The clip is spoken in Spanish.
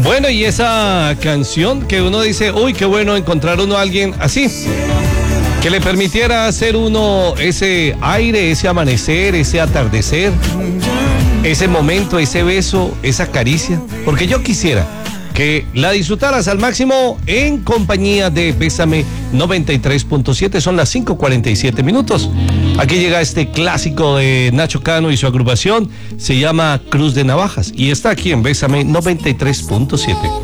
Bueno, y esa canción que uno dice, uy, qué bueno encontrar uno a alguien así, que le permitiera hacer uno ese aire, ese amanecer, ese atardecer, ese momento, ese beso, esa caricia, porque yo quisiera que la disfrutaras al máximo en compañía de Bésame 93.7. Son las 5:47. Aquí llega este clásico de Nacho Cano y su agrupación, se llama Cruz de Navajas y está aquí en Bésame 93.7.